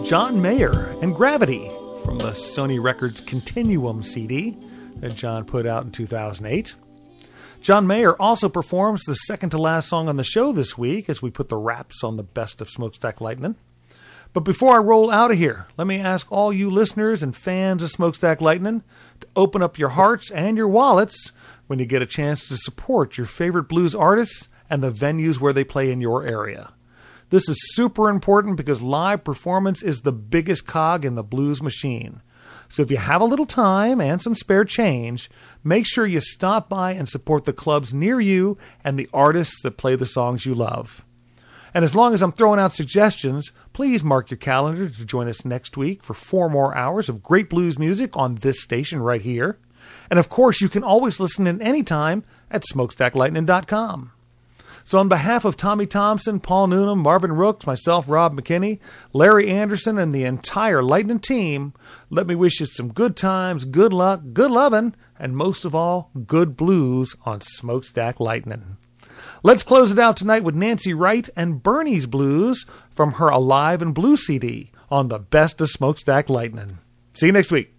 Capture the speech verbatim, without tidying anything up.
John Mayer and Gravity from the Sony Records Continuum C D that John put out in two thousand eight. John Mayer also performs the second to last song on the show this week as we put the wraps on the best of Smokestack Lightning. But before I roll out of here, let me ask all you listeners and fans of Smokestack Lightning to open up your hearts and your wallets when you get a chance to support your favorite blues artists and the venues where they play in your area. This is super important because live performance is the biggest cog in the blues machine. So if you have a little time and some spare change, make sure you stop by and support the clubs near you and the artists that play the songs you love. And as long as I'm throwing out suggestions, please mark your calendar to join us next week for four more hours of great blues music on this station right here. And of course, you can always listen in any time at smokestack lightning dot com. So on behalf of Tommy Thompson, Paul Noonan, Marvin Rooks, myself, Rob McKinney, Larry Anderson, and the entire Lightning team, let me wish you some good times, good luck, good lovin', and most of all, good blues on Smokestack Lightning. Let's close it out tonight with Nancy Wright and Bernie's Blues from her Alive and Blue C D on the best of Smokestack Lightning. See you next week.